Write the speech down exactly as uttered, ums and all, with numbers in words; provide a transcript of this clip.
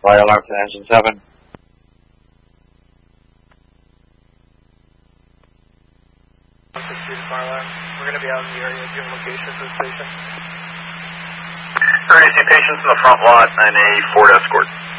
Fire alarm to engine seven. Fire alarm. We're going to be out in the area. Do you have location for the station? Emergency patients in the front lot and a Ford Escort.